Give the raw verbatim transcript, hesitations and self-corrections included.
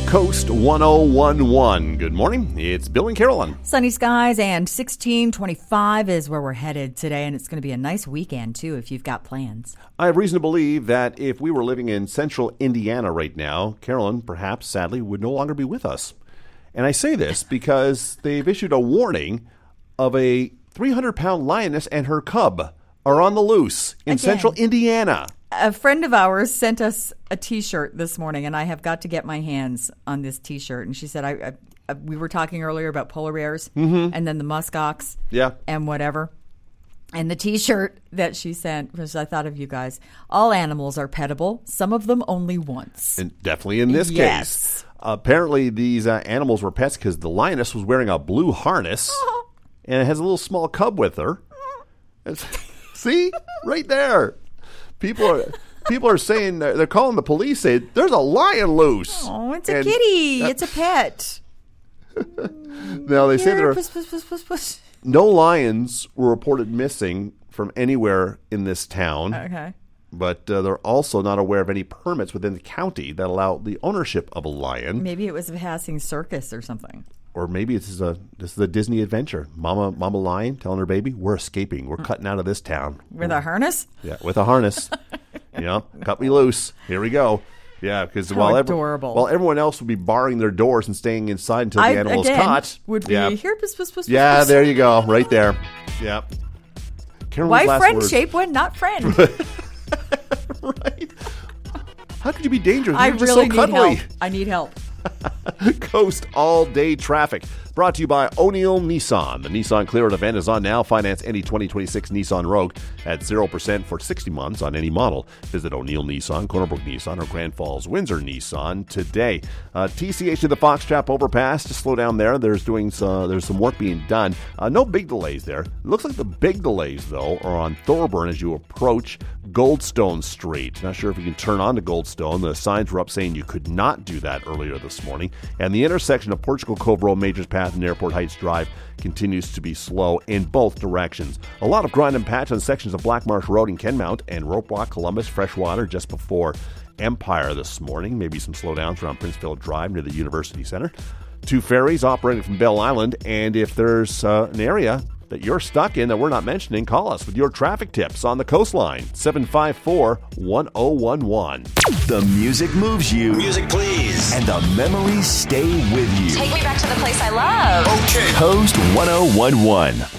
Coast one oh one one. Good morning. It's Bill and Carolyn. Sunny skies and sixteen twenty-five is where we're headed today, and it's going to be a nice weekend, too, if you've got plans. I have reason to believe that if we were living in central Indiana right now, Carolyn, perhaps, sadly, would no longer be with us. And I say this because they've issued a warning of a three hundred pound lioness and her cub are on the loose in Again. central Indiana. A friend of ours sent us a T-shirt this morning, and I have got to get my hands on this T-shirt. And she said, I, I we were talking earlier about polar bears mm-hmm. and then the muskox yeah. and whatever. And the T-shirt that she sent was, I thought of you guys, all animals are pettable, some of them only once. And definitely in this yes. case. Uh, apparently, these uh, animals were pets because the lioness was wearing a blue harness, and it has a little small cub with her. See? Right there. People are people are saying, they're calling the police, saying, there's a lion loose. Oh, it's a and, kitty. Uh, it's a pet. Now, they say there are push, push, push, push, push. no lions were reported missing from anywhere in this town. Okay. But uh, they're also not aware of any permits within the county that allow the ownership of a lion. Maybe it was a passing circus or something. Or maybe this is a this is a Disney adventure. Mama Mama Lion telling her baby, we're escaping. We're cutting out of this town. With a harness? Yeah, with a harness. You know, cut me loose. Here we go. Yeah, because while, every, while everyone else would be barring their doors and staying inside until the I, animal's again, caught. Would be yeah. here, puss, puss, puss, yeah, puss. there you go. Right there. Yeah. Carolyn's Why friend words. shape when not friend? Right. How could you be dangerous? I You're just really so need cuddly. help. I need help. Coast all-day traffic. Brought to you by O'Neill Nissan. The Nissan Clear It event is on now. Finance any twenty twenty-six Nissan Rogue at zero percent for sixty months on any model. Visit O'Neill Nissan, Corner Brook Nissan, or Grand Falls Windsor Nissan today. Uh, T C H to the Foxtrap overpass. To slow down there. There's doing uh, there's some work being done. Uh, no big delays there. It looks like the big delays, though, are on Thorburn as you approach Goldstone Street. Not sure if you can turn on to Goldstone. The signs were up saying you could not do that earlier this morning. And the intersection of Portugal Cove Road, Majors Path, and Airport Heights Drive continues to be slow in both directions. A lot of grind and patch on sections of Black Marsh Road in Kenmount and Roadblock, Columbus, Freshwater just before Empire this morning. Maybe some slowdowns around Princeville Drive near the University Center. Two ferries operating from Bell Island, and if there's uh, an area that you're stuck in that we're not mentioning, call us with your traffic tips on the coastline. seven five four, one oh one one. The music moves you. Music, please. And the memories stay with you. Take me back to the place I love. Okay. Coast one oh one one.